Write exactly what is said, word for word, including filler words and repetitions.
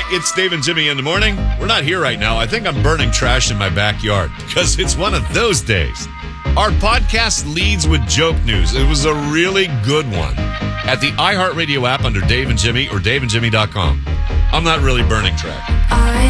it's Dave and Jimmy in the morning. We're not here right now. I think I'm burning trash in my backyard because it's one of those days. Our podcast leads with joke news. It was a really good one. At the iHeartRadio app under Dave and Jimmy or dave and jimmy dot com. I'm not really burning trash.